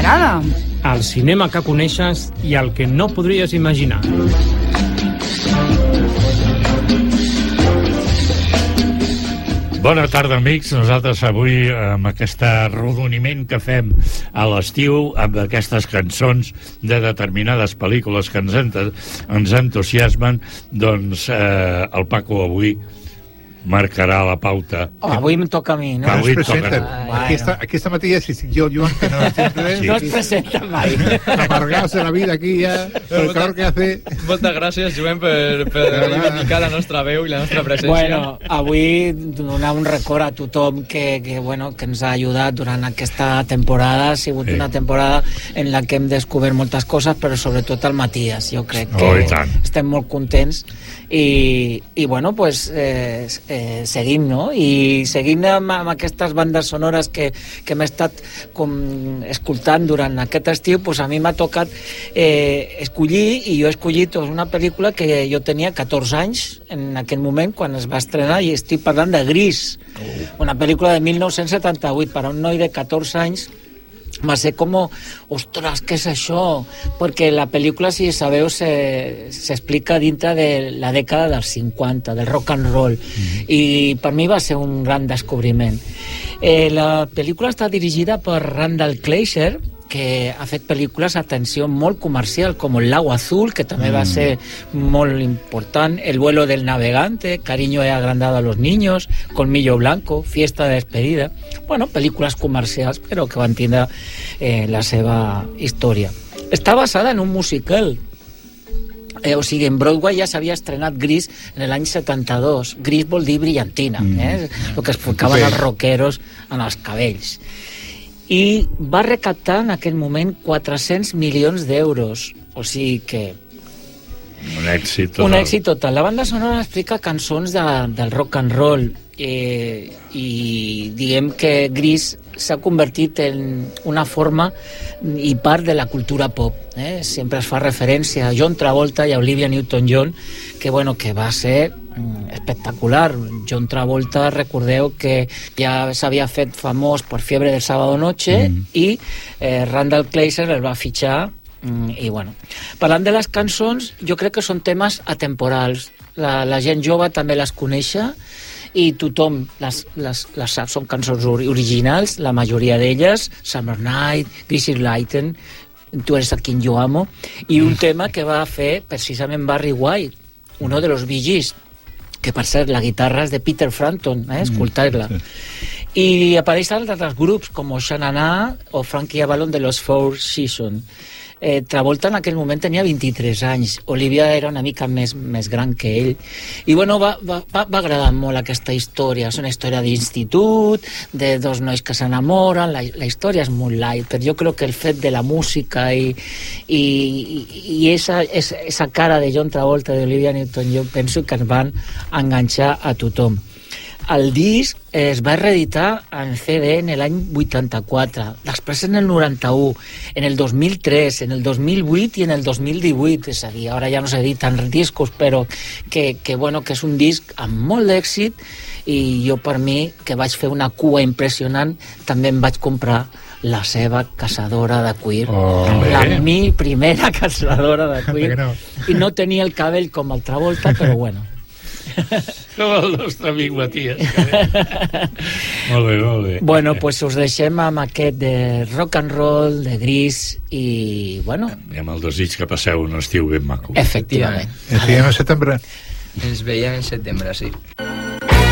m'agrada. El cinema que coneixes i el que no podries imaginar. Bona tarda, amics. Nosaltres avui, amb aquest arrodoniment que fem a l'estiu, amb aquestes cançons de determinades pel·lícules que ens entusiasmen, doncs el Paco avui marcarà la pauta. Avui em toca a mi, no? Avui No es presenten. toca. Aquesta matí si estic jo, Joan, que no sempre... No es presenta mai. Amargados de la vida aquí ja, el calor que hace... Moltes gràcies, Joan, per reivindicar la nostra veu i la nostra presència. Bueno, avui donar un record a tothom que ens ha ajudat durant aquesta temporada. Ha sigut una temporada en la que hem descobert moltes coses, però sobretot el Matías. Jo crec que estem molt contents i bueno, pues seguim, no? I seguint amb aquestes bandes sonores que m'he estat escoltant durant aquest estiu, pues a mi m'ha tocat escollir, i jo he escollit una pel·lícula que jo tenia 14 anys en aquell moment quan es va estrenar, i estic parlant de Gris, una pel·lícula de 1978 per a un noi de 14 anys. Va ser com, ostres, què és això? Perquè la pel·lícula, si sabeu, s'explica dintre de la dècada dels 50, del rock and roll, i per mi va ser un gran descobriment. La pel·lícula està dirigida per Randall Kleiser, que ha fet pel·lícules, atenció, molt comercial, com El Lago Azul, que també va ser molt important, El vuelo del navegante, Cariño he agrandado a los niños, Colmillo blanco, Fiesta de despedida. Bueno, pel·lícules comercials, però que van tindre la seva història. Està basada en un musical. O sigui, en Broadway ja s'havia estrenat Gris en l'any 72. Gris vol dir brillantina, el que es focaven els rockeros en els cabells. I va recaptar en aquell moment 400 milions d'euros. O sigui que... Un èxit total. Un èxit total. La banda sonora explica cançons del rock and roll, i diguem que Gris s'ha convertit en una forma i part de la cultura pop. Sempre es fa referència a John Travolta i a Olivia Newton-John, que va ser espectacular. John Travolta, recordeu que ja s'havia fet famós per Fiebre del Sábado Noche, i Randall Kleiser el va fitxar. I bueno, parlant de les cançons, jo crec que són temes atemporals. La gent jove també les coneixa i tothom les sap. Són cançons originals, la majoria d'elles, Summer Night, Greasy Lightning, Tu eres a quien yo amo, i un tema que va fer precisament Barry White, uno de los Bee Gees, que per cert la guitarra és de Peter Frampton, escoltar-la. I apareixen altres grups com Sha-Na-Na o Frankie Avalon de los Four Seasons. Travolta en aquell moment tenia 23 anys, Olivia era una mica més gran que ell, i bueno, va agradar molt aquesta història. És una història d'institut, de dos nois que s'enamoren, la història és molt light, però jo crec que el fet de la música i esa cara de John Travolta, de Olivia Newton-John, penso que ens van enganxar a tothom. El disc es va reeditar en CD en l'any 84, després en el 91, en el 2003, en el 2008 i en el 2018, és a dir, ara ja no s'editen discos, però que és un disc amb molt d'èxit, i jo, per mi, que vaig fer una cua impressionant, també em vaig comprar la seva caçadora de cuir, mi primera caçadora de cuir, i no tenia el cabell com el Travolta, però bueno. Com el nostre amic Matías. Molt bé, molt bé. Bueno, pues us deixem amb aquest de rock and roll, de Gris, i bueno... I amb el desig que passeu un estiu ben maco. Efectivament. Ens veiem a setembre. Ens veiem en setembre, sí.